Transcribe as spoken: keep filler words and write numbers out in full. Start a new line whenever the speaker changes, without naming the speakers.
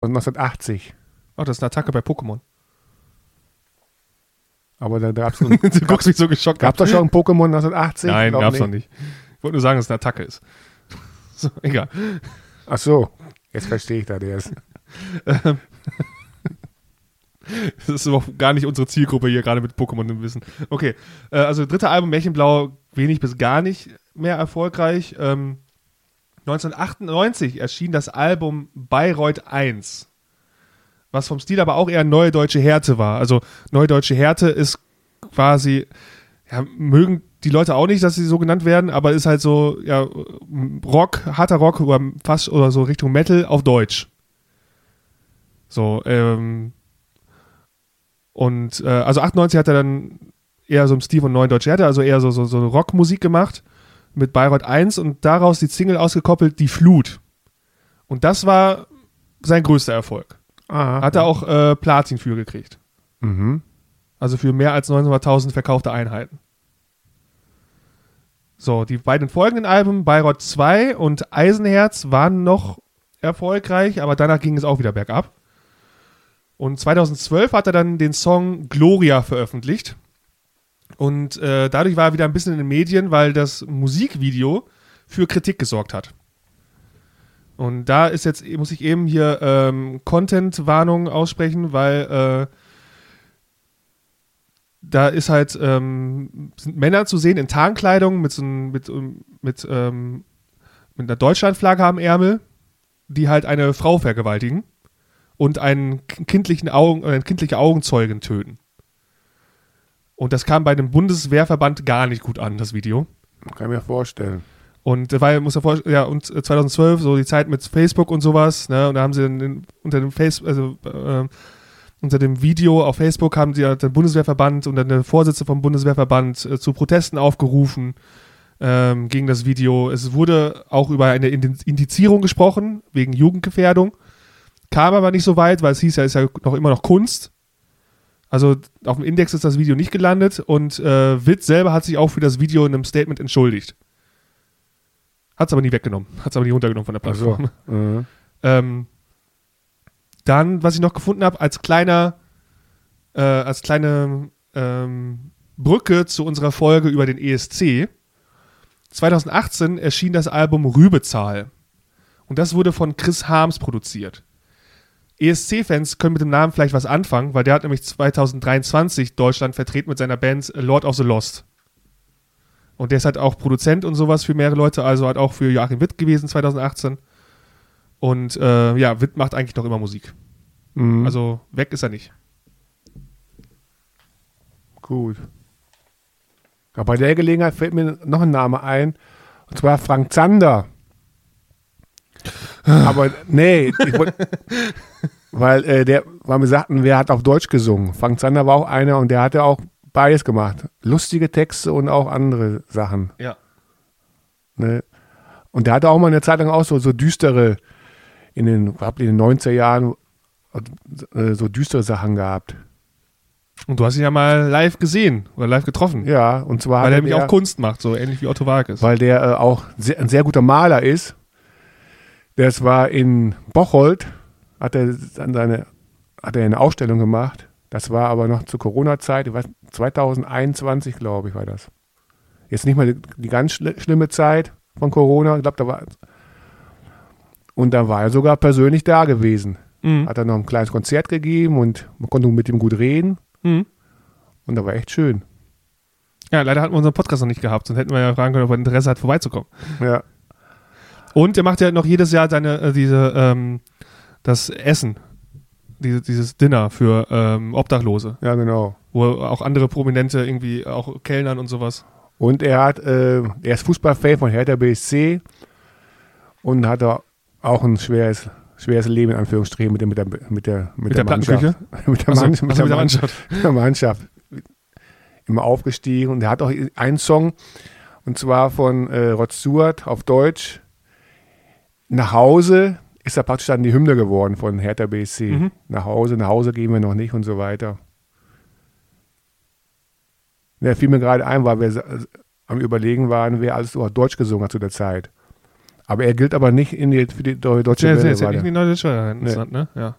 Und neunzehnhundertachtzig.
Oh, das ist eine Attacke bei Pokémon.
Aber da gab es
Du guckst mich so geschockt.
Gab es da schon ein Pokémon neunzehnhundertachtzig?
Nein,
Glaub
gab's
nicht.
noch nicht. Ich wollte nur sagen, dass es eine Attacke ist. So, egal.
Ach so, jetzt verstehe ich da das.
Das ist überhaupt gar nicht unsere Zielgruppe hier gerade mit Pokémon im Wissen. Okay, äh, also dritte Album Märchenblau, wenig bis gar nicht mehr erfolgreich. Ähm, neunzehnhundertachtundneunzig erschien das Album Bayreuth eins, was vom Stil aber auch eher Neue Deutsche Härte war. Also Neue Deutsche Härte ist quasi, ja, mögen die Leute auch nicht, dass sie so genannt werden, aber ist halt so, ja, Rock, harter Rock oder fast oder so Richtung Metal auf Deutsch. So, ähm, und äh, also achtundneunzig hat er dann eher so im Stil von Neue Deutsche Härte, also eher so, so, so Rockmusik gemacht mit Bayreuth eins und daraus die Single ausgekoppelt, Die Flut. Und das war sein größter Erfolg.
Aha.
Hat er auch äh, Platin für gekriegt.
Mhm.
Also für mehr als neunhunderttausend verkaufte Einheiten. So, die beiden folgenden Alben, Bayreuth zwei und Eisenherz, waren noch erfolgreich, aber danach ging es auch wieder bergab. Und zweitausendzwölf hat er dann den Song Gloria veröffentlicht. Und äh, dadurch war er wieder ein bisschen in den Medien, weil das Musikvideo für Kritik gesorgt hat. Und da ist jetzt, muss ich eben hier ähm, Content-Warnung aussprechen, weil äh, da ist halt, ähm, sind Männer zu sehen in Tarnkleidung mit, so, mit, mit, ähm, mit einer Deutschlandflagge am Ärmel, die halt eine Frau vergewaltigen und einen kindlichen Augen, äh, kindliche Augenzeugen töten. Und das kam bei dem Bundeswehrverband gar nicht gut an, das Video.
Kann ich mir vorstellen.
Und weil, muss er vorstellen, ja, und zweitausendzwölf, so die Zeit mit Facebook und sowas, ne, und da haben sie dann den, unter dem Face, also äh, unter dem Video auf Facebook haben sie ja den Bundeswehrverband und dann der Vorsitzende vom Bundeswehrverband äh, zu Protesten aufgerufen ähm, gegen das Video. Es wurde auch über eine Indizierung gesprochen, wegen Jugendgefährdung. Kam aber nicht so weit, weil es hieß ja, ist ja noch immer noch Kunst. Also auf dem Index ist das Video nicht gelandet und äh, Witt selber hat sich auch für das Video in einem Statement entschuldigt. Hat es aber nie weggenommen. Hat es aber nie runtergenommen von der Plattform.
So. Mhm.
Ähm, dann, was ich noch gefunden habe, als kleiner, äh, als kleine ähm, Brücke zu unserer Folge über den E S C. zweitausendachtzehn erschien das Album Rübezahl. Und das wurde von Chris Harms produziert. E S C-Fans können mit dem Namen vielleicht was anfangen, weil der hat nämlich zweitausenddreiundzwanzig Deutschland vertreten mit seiner Band Lord of the Lost. Und der ist halt auch Produzent und sowas für mehrere Leute, also halt auch für Joachim Witt gewesen zweitausendachtzehn. Und äh, ja, Witt macht eigentlich noch immer Musik.
Mhm.
Also weg ist er nicht.
Gut. Aber bei der Gelegenheit fällt mir noch ein Name ein, und zwar Frank Zander. Aber nee, ich wollt, weil äh, der, weil wir sagten, wer hat auf Deutsch gesungen? Frank Zander war auch einer und der hatte auch beides gemacht. Lustige Texte und auch andere Sachen.
Ja.
Ne? Und der hatte auch mal eine Zeit lang auch so, so düstere, in den, in den neunziger Jahren, äh, so düstere Sachen gehabt.
Und du hast ihn ja mal live gesehen oder live getroffen.
Ja, und zwar.
Weil er nämlich
der,
auch Kunst macht, so ähnlich wie Otto Walkes.
Weil der äh, auch sehr, ein sehr guter Maler ist. Das war in Bocholt, hat er dann seine, hat er eine Ausstellung gemacht. Das war aber noch zur Corona-Zeit, ich weiß, zweitausendeinundzwanzig, glaube ich, war das. Jetzt nicht mal die, die ganz schli- schlimme Zeit von Corona, ich glaube, da war. Und da war er sogar persönlich da gewesen.
Mhm.
Hat er noch ein kleines Konzert gegeben und man konnte mit ihm gut reden.
Mhm.
Und da war echt schön.
Ja, leider hatten wir unseren Podcast noch nicht gehabt, sonst hätten wir ja fragen können, ob er Interesse hat, vorbeizukommen.
Ja.
Und er macht ja noch jedes Jahr seine, äh, diese, ähm, das Essen, diese, dieses Dinner für ähm, Obdachlose,
Ja, genau.
wo auch andere Prominente irgendwie auch Kellnern und sowas.
Und er hat, äh, er ist Fußballfan von Hertha B S C und hat auch ein schweres, schweres Leben in Anführungsstrichen mit der, mit der, mit der, mit
Mit
der
der
Mannschaft.
Plattenküche?
mit der,
Achso,
Mann,
achso,
mit der,
mit der
Mann-
Mannschaft.
mit der Mannschaft. Immer aufgestiegen und er hat auch einen Song, und zwar von äh, Rod Stewart auf Deutsch. Nach Hause ist er praktisch dann die Hymne geworden von Hertha B S C.
Mhm.
Nach Hause, nach Hause gehen wir noch nicht und so weiter. Ja, fiel mir gerade ein, weil wir sa- am Überlegen waren, wer alles überhaupt Deutsch gesungen hat zu der Zeit. Aber er gilt aber nicht in die, für die deu- deutsche
Ja,
Welle.
jetzt
war
hätte ich
der.
die neue Deutsche
Nee.
ne? Ja.